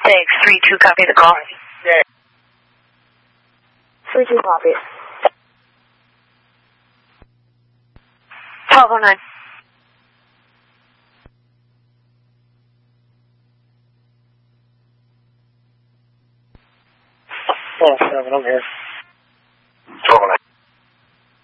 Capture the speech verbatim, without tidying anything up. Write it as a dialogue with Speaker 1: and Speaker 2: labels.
Speaker 1: six three two, copy the call.
Speaker 2: Yeah.
Speaker 3: three two, copy.
Speaker 1: twelve oh nine.
Speaker 2: Oh, seven, I'm here.